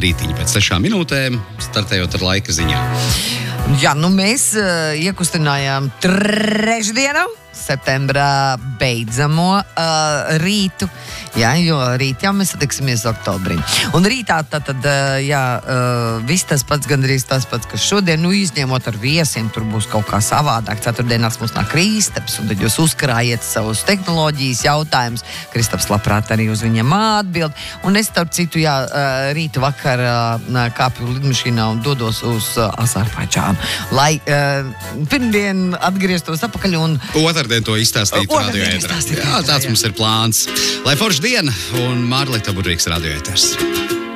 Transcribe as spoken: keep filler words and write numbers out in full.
brītiņu pēc sešām minūtēm, startējot ar laika ziņām. Jā, nu mēs uh, iekustinājām trešdienu, septembrā beidzamo uh, rītu, jā, jo rīt jau mēs satiksimies oktobrī. Un rītā tātad, uh, jā, uh, viss tas pats, gandrīz tas pats, kas šodien, nu izņemot ar viesiem, tur būs kaut kā savādāk. Ceturtdienās mums nāk Kristaps, un tad jūs uzkrājiet savus tehnoloģijas jautājumus. Kristaps labprāt arī uz viņiem atbild. Un es, starp citu, jā, uh, rītu vakarā uh, kāpju lidmašīnā un dodos uz uh, Azerbaidžānu, lai uh, pirmdien atgrieztos atpakaļ un Otrdien to izstāstīt radio ēterā. Jā, tāds mums ir plāns. Lai forša diena un Mārlita Burvīgs radio ēters.